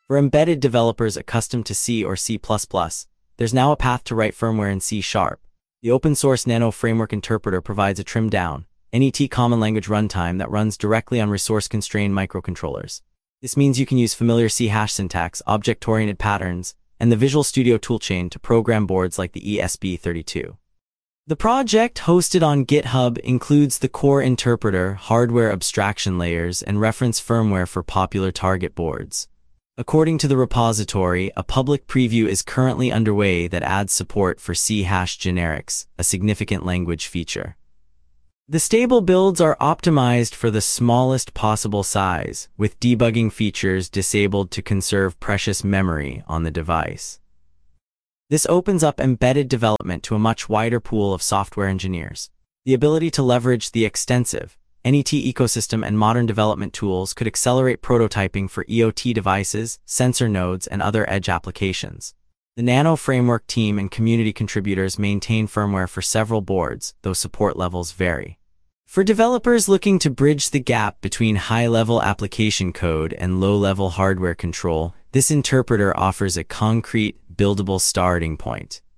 For embedded developers accustomed to C or C++, there's now a path to write firmware in C#. The open-source Nano Framework Interpreter provides a trimmed-down, NET common language runtime that runs directly on resource-constrained microcontrollers. This means you can use familiar C# syntax, object-oriented patterns, and the Visual Studio toolchain to program boards like the ESP32. The project, hosted on GitHub, includes the core interpreter, hardware abstraction layers, and reference firmware for popular target boards. According to the repository, a public preview is currently underway that adds support for C# generics, a significant language feature. The stable builds are optimized for the smallest possible size, with debugging features disabled to conserve precious memory on the device. This opens up embedded development to a much wider pool of software engineers. The ability to leverage the extensive NET ecosystem and modern development tools could accelerate prototyping for EOT devices, sensor nodes, and other edge applications. The Nano Framework team and community contributors maintain firmware for several boards, though support levels vary. For developers looking to bridge the gap between high-level application code and low-level hardware control, this interpreter offers a concrete, buildable starting point.